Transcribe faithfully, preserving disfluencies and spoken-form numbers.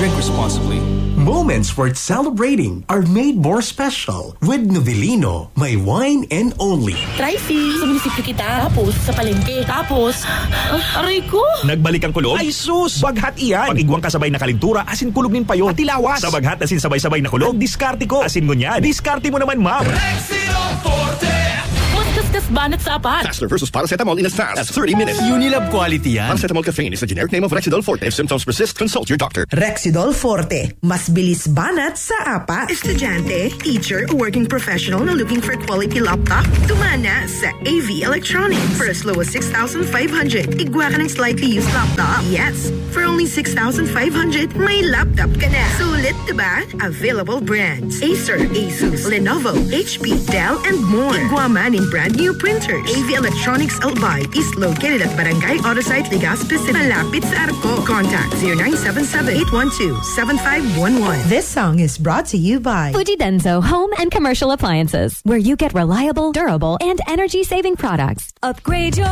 Drink responsibly. Moments worth celebrating are made more special with Novelino, my wine and only. Trifie, sa munisipyo kita, tapos sa palengke, tapos, uh, aray ko. Nagbalik ang kulog? Ay sus! Baghat iyan! Pag-igwang kasabay na kalintura, asin kulog nin payo, at tilawas. Sa baghat asin sabay-sabay na kulog, diskarte ko. Asin ngunyan, diskarte mo naman, ma'am. Rexidol Forte! Kas banat sa apat. Faster versus paracetamol in as fast as thirty minutes. Unilab quality yan. Paracetamol caffeine is the generic name of Rexidol Forte. If symptoms persist, consult your doctor. Rexidol Forte. Mas bilis banat sa apat. Estudyante, teacher, or working professional na looking for quality laptop? Tumana sa A V Electronics. For as low as six thousand five hundred, igwa ka ng slightly used laptop. Yes, for only six thousand five hundred, may laptop ka na. Sulit, diba? Available brands. Acer, Asus, Lenovo, H P, Dell, and more. Igwa man in brand new printers. A V Electronics Albay is located at Barangay Autosite, Legazpi City, malapit sa Arco. Contact zero nine seven seven, eight one two, seven five one one. This song is brought to you by Fuji Denso Home and Commercial Appliances, where you get reliable, durable, and energy-saving products. Upgrade your